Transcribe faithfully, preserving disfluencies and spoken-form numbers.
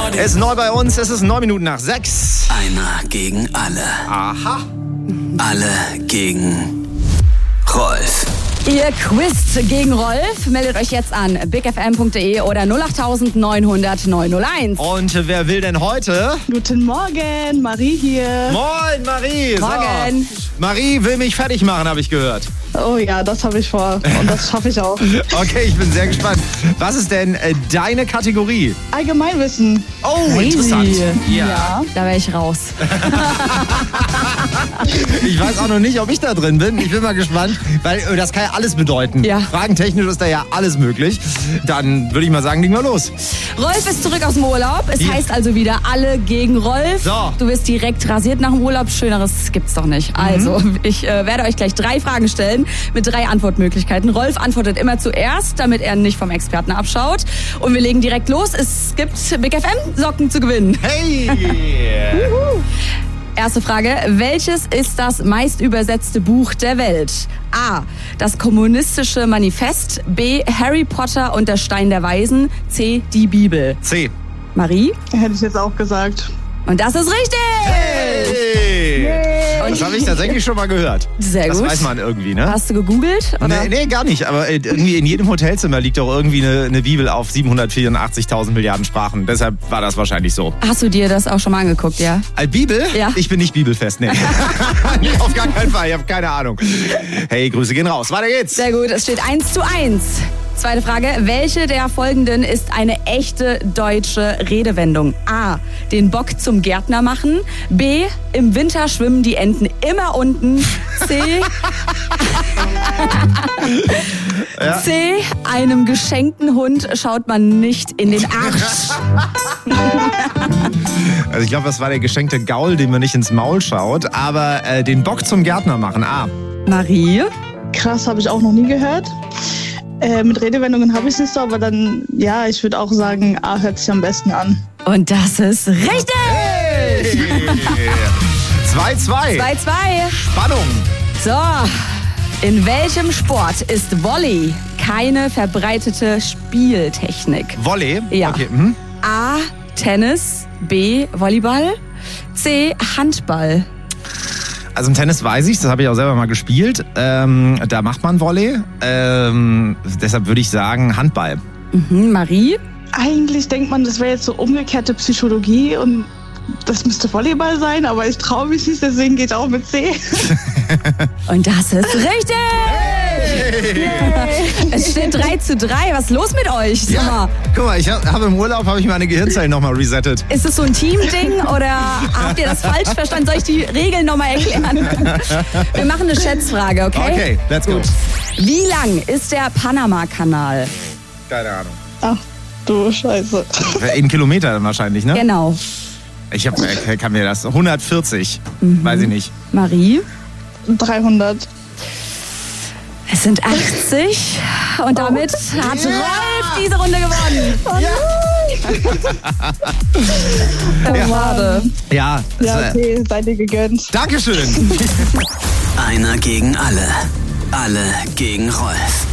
Es ist neu bei uns, es ist neun Minuten nach sechs. Einer gegen alle. Aha. Alle gegen Rolf. Ihr quizt gegen Rolf. Meldet euch jetzt an bigfm punkt de oder null acht neunhundert neunhunderteins. Und wer will denn heute? Guten Morgen, Marie hier. Moin, Marie. Morgen. So. Marie will mich fertig machen, habe ich gehört. Oh ja, das habe ich vor und das schaffe ich auch. Okay, ich bin sehr gespannt. Was ist denn äh, deine Kategorie? Allgemeinwissen. Oh, Crazy. interessant. Ja. Da wäre ich raus. Ich weiß auch noch nicht, ob ich da drin bin. Ich bin mal gespannt, weil äh, das kann ja alles bedeuten. Ja. Fragentechnisch ist da ja alles möglich. Dann würde ich mal sagen, legen wir los. Rolf ist zurück aus dem Urlaub. Es Ja. heißt also wieder alle gegen Rolf. So. Du wirst direkt rasiert nach dem Urlaub. Schöneres gibt's doch nicht. Also, ich äh, werde euch gleich drei Fragen stellen mit drei Antwortmöglichkeiten. Rolf antwortet immer zuerst, damit er nicht vom Experten abschaut. Und wir legen direkt los. Es gibt Big F M-Socken zu gewinnen. Hey! Erste Frage. Welches ist das meist übersetzte Buch der Welt? A. Das kommunistische Manifest. B. Harry Potter und der Stein der Weisen. C. Die Bibel. C. Marie? Hätte ich jetzt auch gesagt. Und das ist richtig! Hey! Das habe ich tatsächlich schon mal gehört. Sehr Das gut. weiß man irgendwie, ne? Hast du gegoogelt? Oder? Nee, nee, gar nicht. Aber irgendwie in jedem Hotelzimmer liegt doch irgendwie eine, eine Bibel auf siebenhundertvierundachtzigtausend Milliarden Sprachen. Deshalb war das wahrscheinlich so. Hast du dir das auch schon mal angeguckt, ja? Als Bibel? Ja. Ich bin nicht bibelfest, nee. Nee, auf gar keinen Fall, ich habe keine Ahnung. Hey, Grüße gehen raus. Weiter geht's. Sehr gut, es steht eins zu eins. Zweite Frage. Welche der folgenden ist eine echte deutsche Redewendung? A. Den Bock zum Gärtner machen. B. Im Winter schwimmen die Enten immer unten. C. Ja. C. Einem geschenkten Hund schaut man nicht in den Arsch. Also ich glaube, das war der geschenkte Gaul, dem man nicht ins Maul schaut. Aber äh, den Bock zum Gärtner machen. A. Marie? Krass, habe ich auch noch nie gehört. Äh, mit Redewendungen habe ich es nicht so, aber dann, ja, ich würde auch sagen, A hört sich am besten an. Und das ist richtig! zwei zwei. zwei zwei. Spannung. So, in welchem Sport ist Volley keine verbreitete Spieltechnik? Volley? Ja. Okay. Mhm. A. Tennis. B. Volleyball. C. Handball. Also im Tennis weiß ich, das habe ich auch selber mal gespielt. Ähm, da macht man Volley. Ähm, deshalb würde ich sagen Handball. Mhm, Marie? Eigentlich denkt man, das wäre jetzt so umgekehrte Psychologie und das müsste Volleyball sein, aber ich traue mich nicht, deswegen geht auch mit C. Und das ist richtig! Es steht drei zu drei. Was ist los mit euch? Sag mal, Guck mal, ich habe hab im Urlaub habe ich meine Gehirnzellen nochmal resettet. ist es so ein Teamding oder habt ihr das falsch verstanden? Soll ich die Regeln nochmal erklären? Wir machen eine Schätzfrage, okay? Okay, let's go. Wie lang ist der Panama-Kanal? Keine Ahnung. Ach du Scheiße. In Kilometern wahrscheinlich, ne? Genau. Ich hab, äh, kann mir das. hundertvierzig. Weiß ich nicht. Marie? dreihundert. Es sind achtzig und damit hat Rolf diese Runde gewonnen. Oh, schade. Ja. Das, Ja, äh, okay, seid ihr gegönnt. Dankeschön. Einer gegen alle. Alle gegen Rolf.